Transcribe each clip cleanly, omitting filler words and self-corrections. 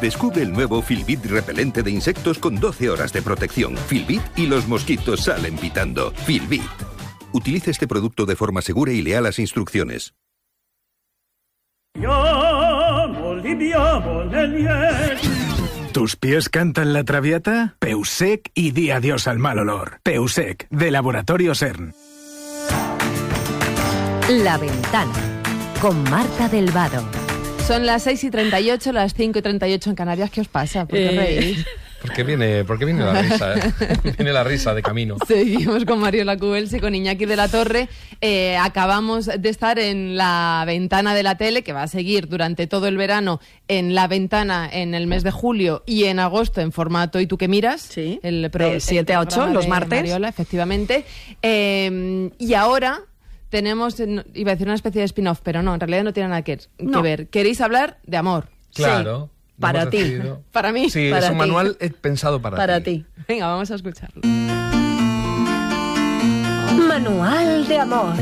Descubre el nuevo Filbit repelente de insectos con 12 horas de protección. Filbit y los mosquitos salen pitando. Filbit. Utilice este producto de forma segura y lea las instrucciones. ¿Tus pies cantan la traviata? Peusec y di adiós al mal olor. Peusec, de Laboratorio CERN. La Ventana, con Marta del Vado. Son las 6:38, las 5:38 en Canarias. ¿Qué os pasa? ¿Por qué reís? ¿Por qué viene la risa? Viene la risa de camino. Seguimos con Mariola Cubels y con Iñaki de la Torre. Acabamos de estar en La Ventana de la Tele, que va a seguir durante todo el verano en La Ventana en el mes de julio y en agosto en formato ¿Y tú qué miras? Sí, el 7 a 8, los martes. Mariola, efectivamente. Y ahora tenemos, iba a decir una especie de spin-off, pero no, en realidad no tiene nada que ver. ¿Queréis hablar de amor? Claro. Sí. Para ti. Decidido. Para mí. Sí, para es un ti. manual pensado para ti. Venga, vamos a escucharlo. Manual de amor.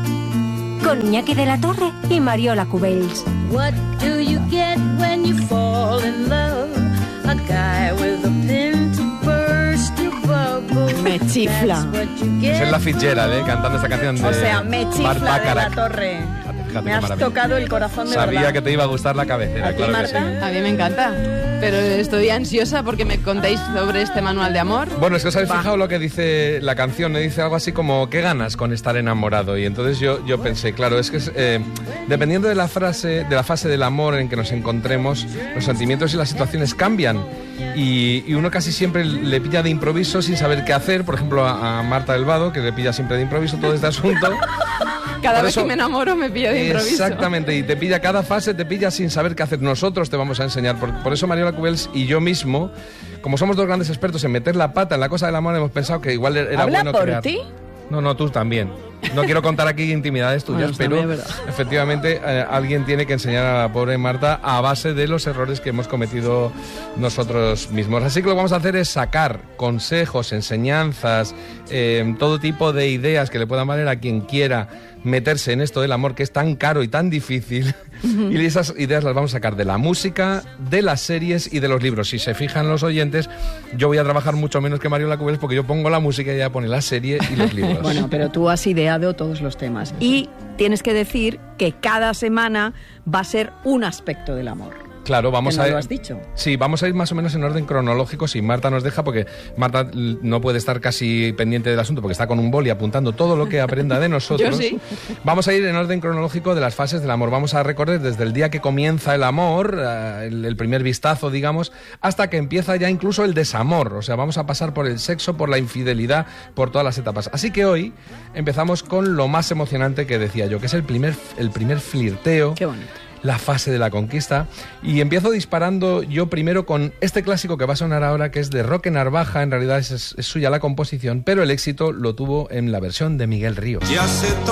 Con Iñaki de la Torre y Mariola Cubels. What do you get when you fall in love? A guy with a pin to burst your bubble. Me chifla. That's what you get. Es en la Fitzgerald, cantando esta canción de O sea, me chifla Bart de la Bacharach. Torre. Fíjate Me qué has maravilla. tocado el corazón de Sabía verdad. que te iba a gustar la cabecera, ¿A ti, claro que Marta? sí. A mí me encanta, pero estoy ansiosa porque me contéis sobre este manual de amor. Bueno, es que os habéis fijado lo que dice la canción, me dice algo así como ¿qué ganas con estar enamorado? Y entonces yo pensé, claro, es que dependiendo de la fase del amor en que nos encontremos, los sentimientos y las situaciones cambian. Y uno casi siempre le pilla de improviso sin saber qué hacer. Por ejemplo, a Marta del Vado, que le pilla siempre de improviso todo este asunto. Cada Por vez eso- que me enamoro me pillo de improviso. Exactamente, y te pilla cada fase, te pilla sin saber qué hacer. Nosotros te vamos a enseñar. Por eso Mariola Cubels y yo mismo, como somos dos grandes expertos en meter la pata en la cosa del amor, hemos pensado que igual era ¿Habla bueno por crear. ti? No, tú también. No quiero contar aquí intimidades tuyas, Bueno, también pero es verdad. efectivamente alguien tiene que enseñar a la pobre Marta a base de los errores que hemos cometido nosotros mismos. Así que lo que vamos a hacer es sacar consejos, enseñanzas, todo tipo de ideas que le puedan valer a quien quiera meterse en esto del amor, que es tan caro y tan difícil. Y esas ideas las vamos a sacar de la música, de las series y de los libros. Si se fijan los oyentes, yo voy a trabajar mucho menos que Mariola Cubels porque yo pongo la música y ella pone la serie y los libros. Bueno, pero tú has ideado todos los temas. Y tienes que decir que cada semana va a ser un aspecto del amor. Claro, vamos Que no a lo has dicho. Sí, vamos a ir más o menos en orden cronológico, si Marta nos deja, porque Marta no puede estar casi pendiente del asunto porque está con un boli apuntando todo lo que aprenda de nosotros. Yo sí. Vamos a ir en orden cronológico de las fases del amor. Vamos a recorrer desde el día que comienza el amor, el primer vistazo, digamos, hasta que empieza ya incluso el desamor. O sea, vamos a pasar por el sexo, por la infidelidad, por todas las etapas. Así que hoy empezamos con lo más emocionante que decía yo, que es el primer flirteo. Qué bonito. La fase de la conquista, y empiezo disparando yo primero con este clásico que va a sonar ahora, que es de Roque Narvaja. En realidad es suya la composición, pero el éxito lo tuvo en la versión de Miguel Ríos. Ya se